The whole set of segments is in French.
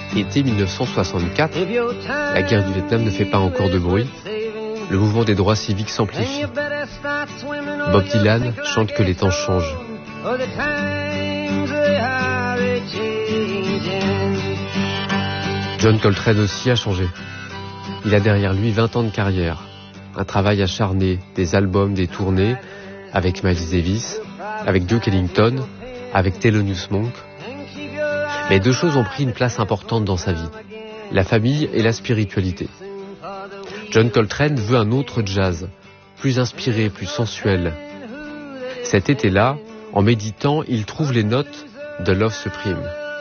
Été 1964, la guerre du Vietnam ne fait pas encore de bruit. Le mouvement des droits civiques s'amplifie. Bob Dylan chante que les temps changent. John Coltrane aussi a changé. Il a derrière lui 20 ans de carrière, un travail acharné, des albums, des tournées, avec Miles Davis, avec Duke Ellington, avec Thelonious Monk. Mais deux choses ont pris une place importante dans sa vie, la famille et la spiritualité. John Coltrane veut un autre jazz, plus inspiré, plus sensuel. Cet été-là, en méditant, il trouve les notes de Love Supreme.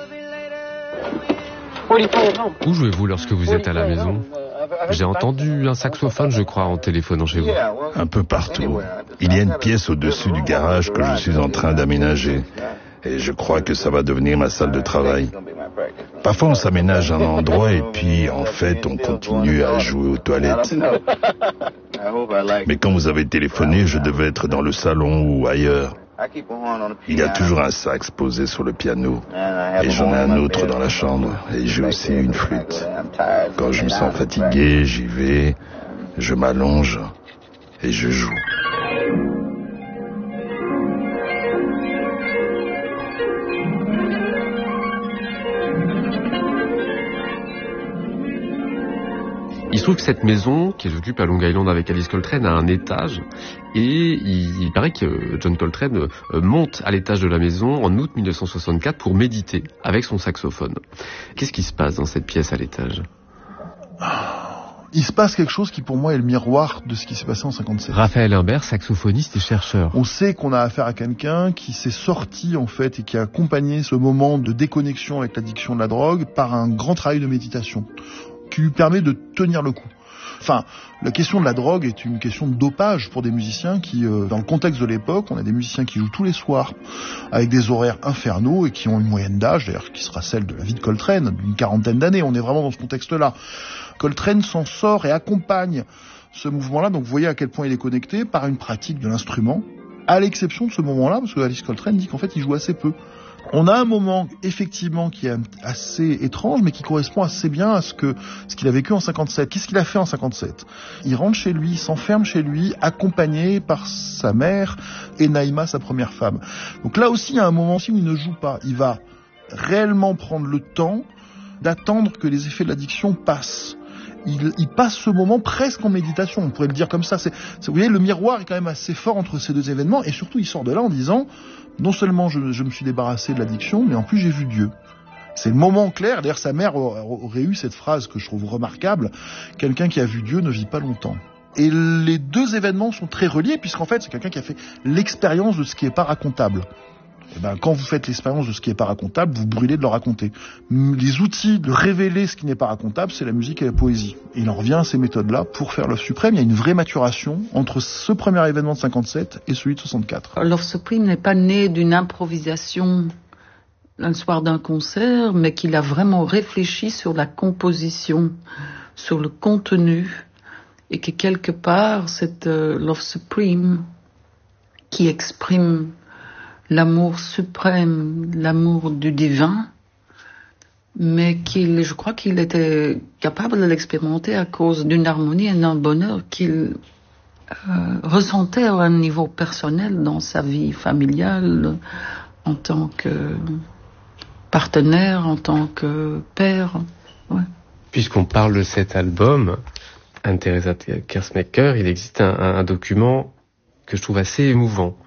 Où jouez-vous lorsque vous êtes à la maison ? J'ai entendu un saxophone, je crois, en téléphonant chez vous. Un peu partout. Il y a une pièce au-dessus du garage que je suis en train d'aménager. Et je crois que ça va devenir ma salle de travail. Parfois, on s'aménage un endroit et puis, en fait, on continue à jouer aux toilettes. Mais quand vous avez téléphoné, je devais être dans le salon ou ailleurs. Il y a toujours un sax posé sur le piano. Et j'en ai un autre dans la chambre. Et j'ai aussi une flûte. Quand je me sens fatigué, j'y vais, je m'allonge et je joue. Il se trouve que cette maison, qui s'occupe à Long Island avec Alice Coltrane, a un étage. Et il paraît que John Coltrane monte à l'étage de la maison en août 1964 pour méditer avec son saxophone. Qu'est-ce qui se passe dans cette pièce à l'étage ? Il se passe quelque chose qui pour moi est le miroir de ce qui s'est passé en 57. Raphaël Imbert, saxophoniste et chercheur. On sait qu'on a affaire à quelqu'un qui s'est sorti en fait et qui a accompagné ce moment de déconnexion avec l'addiction de la drogue par un grand travail de méditation qui lui permet de tenir le coup. Enfin, la question de la drogue est une question de dopage pour des musiciens qui, dans le contexte de l'époque, on a des musiciens qui jouent tous les soirs avec des horaires infernaux et qui ont une moyenne d'âge, d'ailleurs, qui sera celle de la vie de Coltrane, d'une 40aine d'années. On est vraiment dans ce contexte-là. Coltrane s'en sort et accompagne ce mouvement-là. Donc, vous voyez à quel point il est connecté par une pratique de l'instrument, à l'exception de ce moment-là, parce que Alice Coltrane dit qu'en fait, il joue assez peu. On a un moment, effectivement, qui est assez étrange, mais qui correspond assez bien à ce qu'il a vécu en 57. Qu'est-ce qu'il a fait en 57 ? Il rentre chez lui, il s'enferme chez lui, accompagné par sa mère et Naïma, sa première femme. Donc là aussi, il y a un moment aussi où il ne joue pas. Il va réellement prendre le temps d'attendre que les effets de l'addiction passent. Il passe ce moment presque en méditation, on pourrait le dire comme ça. Vous voyez, le miroir est quand même assez fort entre ces deux événements, et surtout, il sort de là en disant, non seulement je me suis débarrassé de l'addiction, mais en plus j'ai vu Dieu. C'est le moment clair. D'ailleurs, sa mère aurait eu cette phrase que je trouve remarquable, quelqu'un qui a vu Dieu ne vit pas longtemps. Et les deux événements sont très reliés, puisqu'en fait, c'est quelqu'un qui a fait l'expérience de ce qui n'est pas racontable. Et quand vous faites l'expérience de ce qui n'est pas racontable, vous brûlez de le raconter. Les outils de révéler ce qui n'est pas racontable, c'est la musique et la poésie. Et il en revient à ces méthodes-là pour faire Love Supreme. Il y a une vraie maturation entre ce premier événement de 57 et celui de 64. Love Supreme n'est pas né d'une improvisation un soir d'un concert, mais qu'il a vraiment réfléchi sur la composition, sur le contenu, et que quelque part, cette Love Supreme qui exprime l'amour suprême, l'amour du divin, mais je crois qu'il était capable de l'expérimenter à cause d'une harmonie et d'un bonheur qu'il ressentait à un niveau personnel dans sa vie familiale, en tant que partenaire, en tant que père. Ouais. Puisqu'on parle de cet album, Anne-Theresa Kersmaker, il existe un document que je trouve assez émouvant.